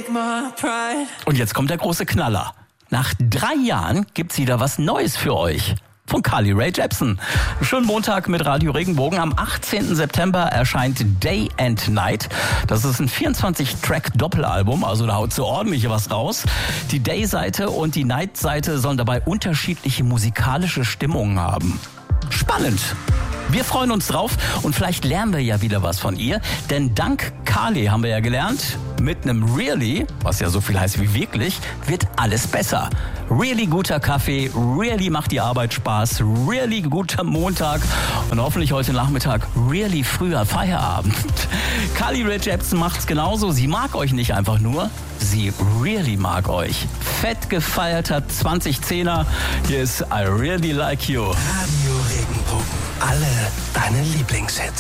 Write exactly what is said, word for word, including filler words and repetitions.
take my pride. Und jetzt kommt der große Knaller. Nach drei Jahren gibt's wieder was Neues für euch. Von Carly Rae Jepsen. Schönen Montag mit Radio Regenbogen. Am achtzehnten September erscheint Day and Night. Das ist ein vierundzwanzig Track Doppelalbum, also da haut so ordentlich was raus. Die Day-Seite und die Night-Seite sollen dabei unterschiedliche musikalische Stimmungen haben. Spannend! Wir freuen uns drauf und vielleicht lernen wir ja wieder was von ihr, denn dank Carly haben wir ja gelernt, mit einem Really, was ja so viel heißt wie wirklich, wird alles besser. Really guter Kaffee, really macht die Arbeit Spaß, really guter Montag und hoffentlich heute Nachmittag really früher Feierabend. Carly Rae Jepsen macht's genauso, sie mag euch nicht einfach nur, sie really mag euch. Fett gefeierter zwanzig zehner, hier ist I Really Like You. Radio Regenbogen. Alle deine Lieblingshits.